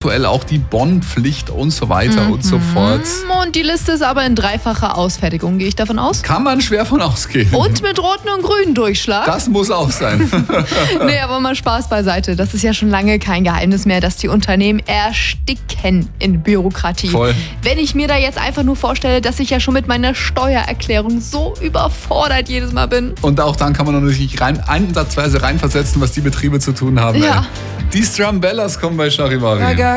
eventuell auch die Bonnpflicht und so weiter und so fort. Und die Liste ist aber in dreifacher Ausfertigung, gehe ich davon aus. Kann man schwer von ausgehen. Und mit roten und grünen Durchschlag. Das muss auch sein. Nee, aber mal Spaß beiseite. Das ist ja schon lange kein Geheimnis mehr, dass die Unternehmen ersticken in Bürokratie. Voll. Wenn ich mir da jetzt einfach nur vorstelle, dass ich ja schon mit meiner Steuererklärung so überfordert jedes Mal bin. Und auch dann kann man natürlich nicht ansatzweise reinversetzen, was die Betriebe zu tun haben. Ja. Ey. Die Strumbellas kommen bei Charivari.